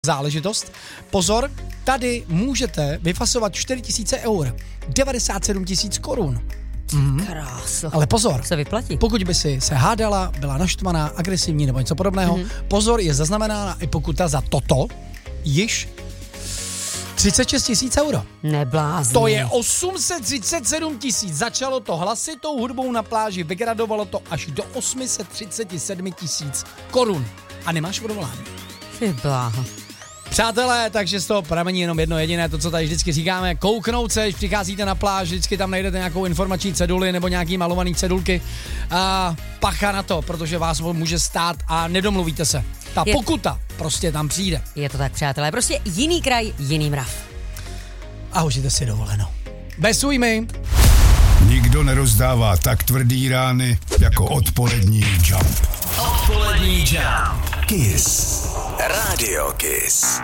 záležitost. Pozor, tady můžete vyfasovat 4 000 eur, 97 000 korun. Kráso. Ale pozor, se vyplatí. Pokud by si se hádala, byla naštvaná, agresivní nebo něco podobného, pozor, je zaznamenána i pokuta za toto, již 36 000 euro. Neblázni. To je 837 000. Začalo to hlasitou hudbou na pláži, vygradovalo to až do 837 000 korun. A nemáš odvolání. Ty bláho. Přátelé, takže z toho pramení jenom jedno jediné, to, co tady vždycky říkáme, kouknout se, když přicházíte na pláž, vždycky tam najdete nějakou informační ceduli nebo nějaký malovaný cedulky. A pacha na to, protože vás může stát a nedomluvíte se. Ta pokuta prostě tam přijde. Je to tak, přátelé, prostě jiný kraj, jiný mrav. A užijte si dovoleno. Bez újmy. Nikdo nerozdává tak tvrdý rány jako odpolední Jump. Odpolední Jump. Kiss. Radio Kiss.